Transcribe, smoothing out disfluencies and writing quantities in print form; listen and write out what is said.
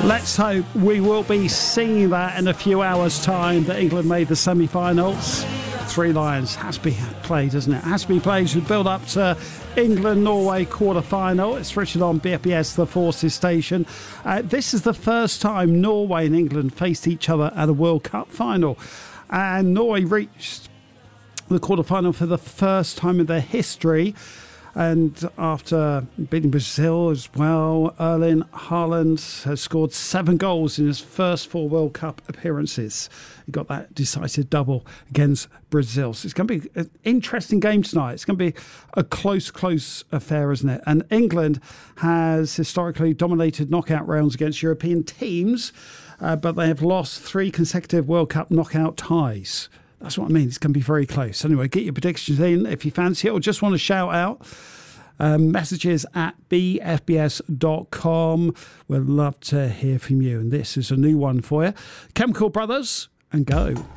Let's hope we will be seeing that in a few hours' time, that England made the semi-finals. Three Lions has to be played, doesn't it? Has to be played to build up to England-Norway quarter-final. It's featured on BFBS, the Forces station. This is the first time Norway and England faced each other at a World Cup final. And Norway reached the quarter-final for the first time in their history. And after beating Brazil as well, Erling Haaland has scored 7 goals in his first 4 World Cup appearances. He got that decisive double against Brazil. So it's going to be an interesting game tonight. It's going to be a close affair, isn't it? And England has historically dominated knockout rounds against European teams, but they have lost 3 consecutive World Cup knockout ties. That's what I mean. It's going to be very close. Anyway, get your predictions in if you fancy it or just want to shout out. Messages at bfbs.com. We'd love to hear from you. And this is a new one for you. Chemical Brothers, and Go.